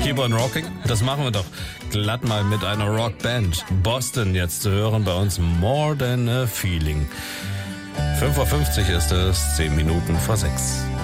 Keep on Rocking? Das machen wir doch glatt mal mit einer Rockband. Boston jetzt zu hören bei uns, More Than a Feeling. 5:50 Uhr ist es, 10 Minuten vor 6.